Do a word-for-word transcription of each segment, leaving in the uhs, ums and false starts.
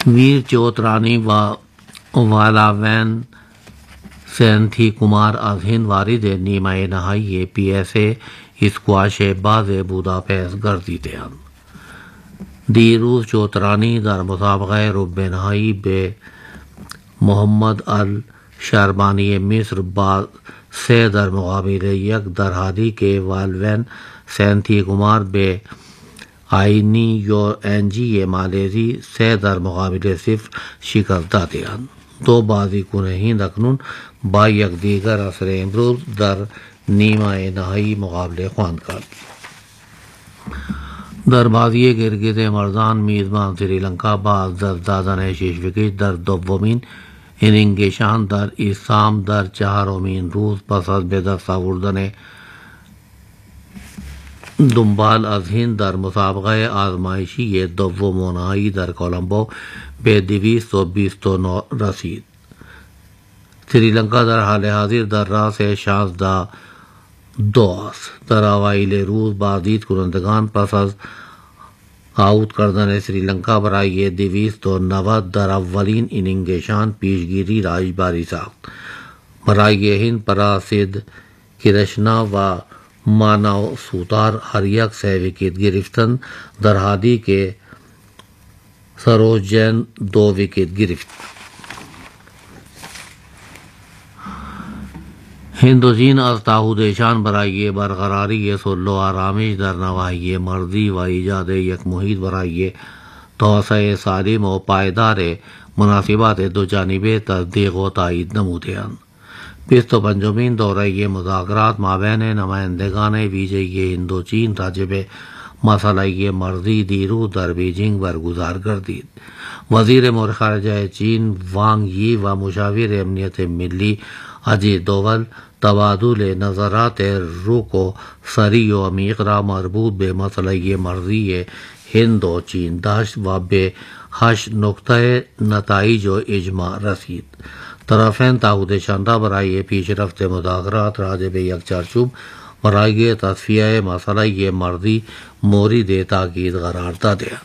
ویر چوترانی و والاوین سینتھی کمار از ہند وارد نیمہ نہائی P S A squash باز بوداپست گردیده اند. دیروز چوترانی در مسابقه رب نهایی به محمد الشربانی مصر با سه در مقابل یک در حالی که والوین سینتھی کمار به آئینی یو این جی مالزی سه در مقابل صفر شکست دادهاند. دو بازیکنان اکنون با یکدیگر عصر امروز در نیمه نهایی مقابله خواهند کرد. در بازی کرکت مردان میزبان سری لنکا با از دست دادن شش وکت در دومین اینینگشان در ایسام در چهارمین روز پس از به دست آوردن دنبال از هند در مسابقه آزمایشی دوم و نهایی در کولمبو به دویست و بیست و نه رسید. سری لنکا در حال حاضر در راس شانزده دو است. در اوایل روز بازدید کنندگان پس از آوت کردن سری لنکا برای دویست و نود در اولین اینینگشان پیشگیری را اجباری ساخت. برای هند پراسد کرشنا و مانو سوتار هر یک سه وکت گرفتند در حالی که سروج جین دو وکت گرفت. ہند و چین از تعهدشان برای برقراری صلح و آرامش در نواحی مرزی و ایجاد یک محیط برای توسعه سالم و پایدار مناسبات دو جانبه تصدیق و تایید نمودهاند. بیست و پنجمین دوره مذاکرات مابین نمایندگان ویژه ہند و چین راجع به مسئله مرزی دیروز در بیجینگ برگزار گردید. وزیر امور خارجه چین وانگ یی و مشاور امنیت ملی اجیت دوول تبادل نظرات رک و سری و عمیق را مربوط به مسئله مرزی ہند و چین داشت و به هشت نقطه نتایج و اجماع رسید. طرفین تعهدشان را برای پیشرفت مذاکرات راجع به یک چارچوب برای تصفیه مسئله مرزی مورد تاکید قرار دادهاند.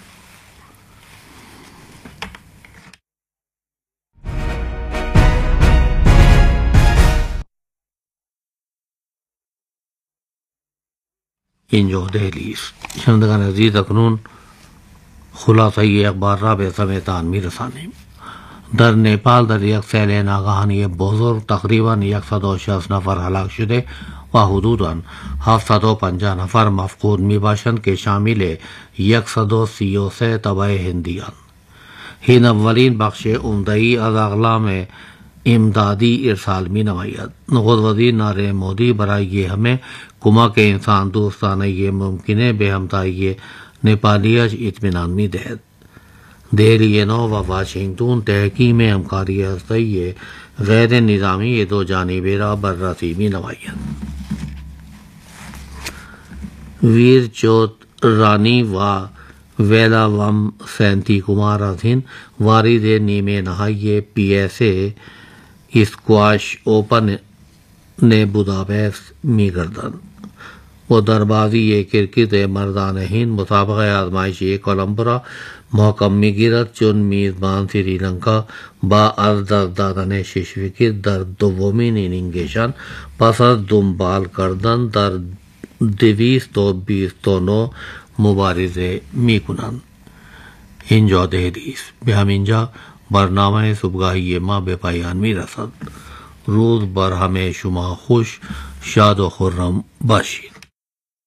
اینجا دہلی است. شنوندگان عزیز، اکنون خلاصه اخبار را به سمعتان میرسانیم. در نیپال در یک سیل ناگهانی بزرگ تقریبا صد و شصت نفر هلاک شده و حدوداً هفتصد و پنجاه نفر مفقود می باشند که شامل صد و سی و سه تبع هندیان. این اولین بخش عمده‌ای از اقلام امدادی ارسال می نماید. نخست وزیر نریندر مودی برای همه کمک انسان دوستانه ممکنه به همتایی نیپالیش اطمینان می دهد. دہلی نو و واشنگتن تحکیم همکاری هسته‌ای غیر نظامی دو جانبه را بررسی می نماید. ویر چوت رانی و ویلاوم سینتھی کمار از هند وارد نیمه نهایی P S A squash open نے بوداپست می گردند و در بازی کرکٹ مردان هند مسابقه آزمایشی کولمبو را محکم می گیرد، چون میزبان سری لنکا با از دست دادن شش وکت در دومین اینینگشان پس از دنبال کردن در دویست و بیست و نه مبارزه می کنند. اینجا دهلی است. به همینجا برنامه صبحگاهی ما به پایان می رسد. روز بر همه شما خوش، شاد و خرم باشید.